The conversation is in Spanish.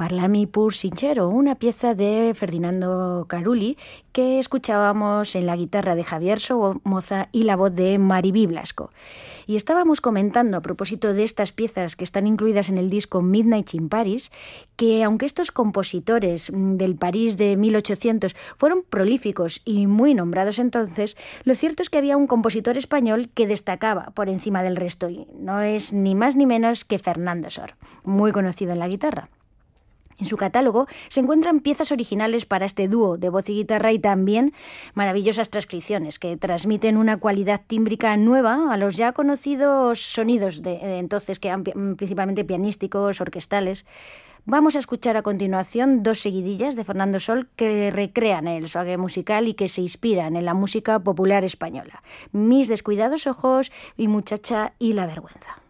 Parlami pur sincero, una pieza de Ferdinando Carulli que escuchábamos en la guitarra de Javier Somoza y la voz de Mariví Blasco. Y estábamos comentando a propósito de estas piezas que están incluidas en el disco Midnight in Paris, que aunque estos compositores del París de 1800 fueron prolíficos y muy nombrados entonces, lo cierto es que había un compositor español que destacaba por encima del resto y no es ni más ni menos que Fernando Sor, muy conocido en la guitarra. En su catálogo se encuentran piezas originales para este dúo de voz y guitarra y también maravillosas transcripciones que transmiten una cualidad tímbrica nueva a los ya conocidos sonidos de entonces, que eran principalmente pianísticos, orquestales. Vamos a escuchar a continuación dos seguidillas de Fernando Sor que recrean el swag musical y que se inspiran en la música popular española: Mis descuidados ojos y Muchacha y la vergüenza.